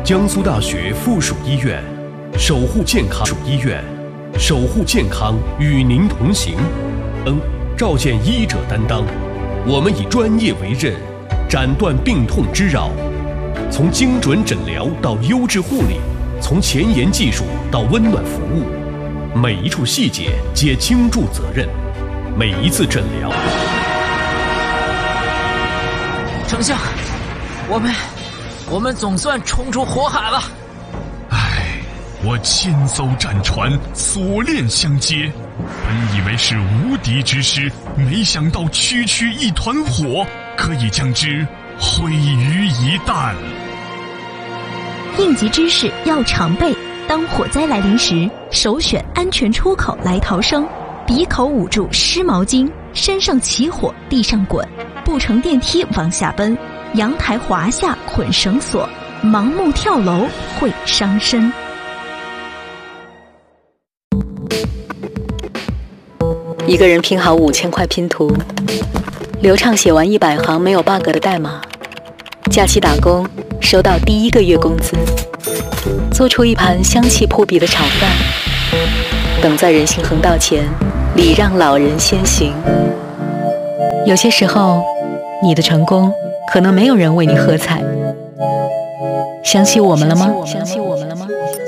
江苏大学附属医院，守护健康属医院，守护健康与您同行。召见医者担当，我们以专业为刃，斩断病痛之扰。从精准诊疗到优质护理，从前沿技术到温暖服务，每一处细节皆倾注责任，每一次诊疗。 丞相，我们总算冲出火海了。 我千艘战船锁链相接，本以为是无敌之师，没想到区区一团火可以将之毁于一旦。 应急知识要常备，当火灾来临时，首选安全出口来逃生，鼻口捂住湿毛巾，身上起火地上滚，不乘电梯往下奔，阳台滑下捆绳索，盲目跳楼会伤身。 一个人拼好5000块拼图，流畅写完100行没有 bug 的代码，假期打工收到第1个月工资，做出一盘香气扑鼻的炒饭，等在人行横道前礼让老人先行。有些时候，你的成功可能没有人为你喝彩。想起我们了吗？